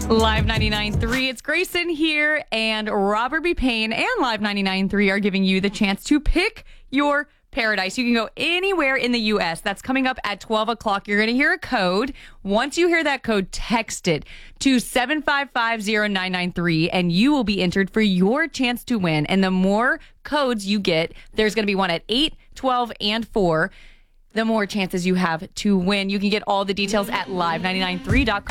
Live 99.3, it's Grayson here, and Robert B. Payne and Live 99.3 are giving you the chance to pick your paradise. You can go anywhere in the U.S. That's coming up at 12 o'clock. You're going to hear a code. Once you hear that code, text it to 7550993, and you will be entered for your chance to win. And the more codes you get, there's going to be one at 8, 12, and 4. The more chances you have to win. You can get all the details at live993.com.